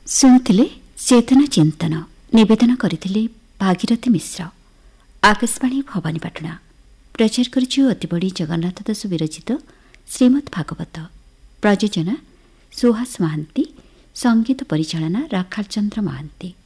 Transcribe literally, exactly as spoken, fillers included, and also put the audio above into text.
ଶୁଣୁଥିଲେ ଚେତନା ଚିନ୍ତନ। ନିବେଦନ କରିଥିଲେ ଭାଗୀରଥୀ ମିଶ୍ର। ଆକାଶବାଣୀ ଭବାନୀପାଟଣା। ପ୍ରଚାର କରିଛୁ ଅତିବଡ଼ି ଜଗନ୍ନାଥ ଦାସ ବିରଚିତ ଶ୍ରୀମଦ୍ ଭାଗବତ। ପ୍ରଯୋଜନା ସୁହାସ ମହାନ୍ତି। ସଙ୍ଗୀତ ପରିଚାଳନା ରାଖାଲ ଚନ୍ଦ୍ର ମହାନ୍ତି।